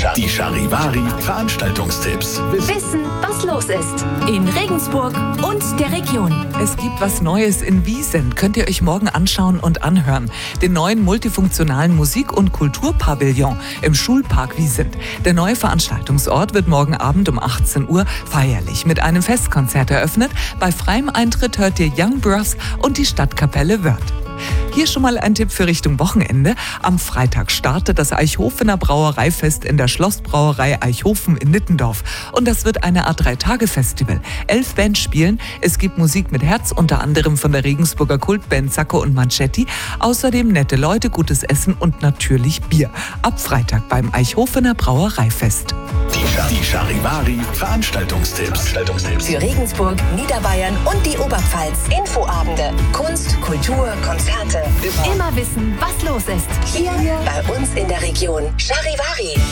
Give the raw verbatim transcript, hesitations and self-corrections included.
Die Charivari Veranstaltungstipps. Wissen, was los ist in Regensburg und der Region. Es gibt was Neues in Wiesent. Könnt ihr euch morgen anschauen und anhören. Den neuen multifunktionalen Musik- und Kulturpavillon im Schulpark Wiesent. Der neue Veranstaltungsort wird morgen Abend um achtzehn Uhr feierlich mit einem Festkonzert eröffnet. Bei freiem Eintritt hört ihr Young Bros und die Stadtkapelle Wörth. Hier schon mal ein Tipp für Richtung Wochenende. Am Freitag startet das Eichhofener Brauereifest in der Schlossbrauerei Eichhofen in Nittendorf. Und das wird eine Art Drei-Tage-Festival. Elf Bands spielen. Es gibt Musik mit Herz, unter anderem von der Regensburger Kultband Sacco und Manchetti. Außerdem nette Leute, gutes Essen und natürlich Bier. Ab Freitag beim Eichhofener Brauereifest. Die, die Charivari Veranstaltungstipps. Veranstaltungstipps. Für Regensburg, Niederbayern und die Oberpfalz. Infoabende, Kunst, Kultur, Konzerte. Immer wissen, was los ist. Hier bei uns in der Region. Charivari.